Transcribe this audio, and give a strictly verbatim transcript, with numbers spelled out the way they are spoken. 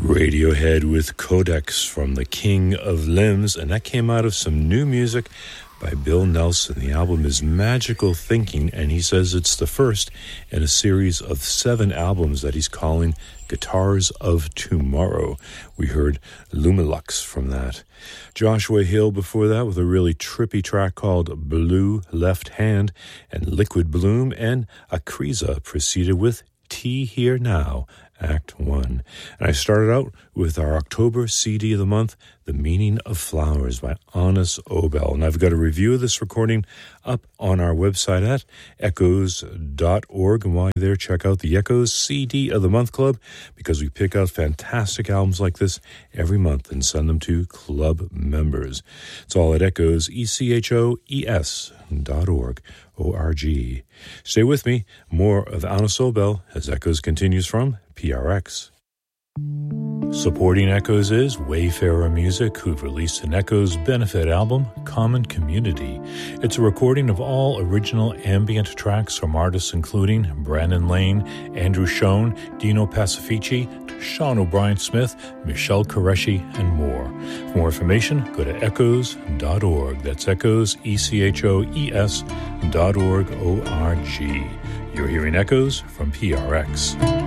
Radiohead with Codex from The King of Limbs, and that came out of some new music by Bill Nelson. The album is Magical Thinking, and he says it's the first in a series of seven albums that he's calling Guitars of Tomorrow. We heard Lumilux from that. Joshua Hill before that with a really trippy track called Blue Left Hand, and Liquid Bloom and Akriza proceeded with Tea Here Now, Act one. And I started out with our October C D of the month, The Meaning of Flowers by Anis Obel. And I've got a review of this recording up on our website at echoes dot org. And while you're there, check out the Echoes C D of the Month Club, because we pick out fantastic albums like this every month and send them to club members. It's all at Echoes, E C H O E S dot org, O R G. Stay with me. More of Anis Obel as Echoes continues from P R X. Supporting Echoes is Wayfarer Music, who've released an Echoes benefit album, Common Community. It's a recording of all original ambient tracks from artists including Brandon Lane, Andrew Schoen, Dino Pacifici, Sean O'Brien Smith, Michelle Qureshi, and more. For more information, go to echoes dot org. That's Echoes, E C H O E S dot org, O R G. You're hearing Echoes from P R X.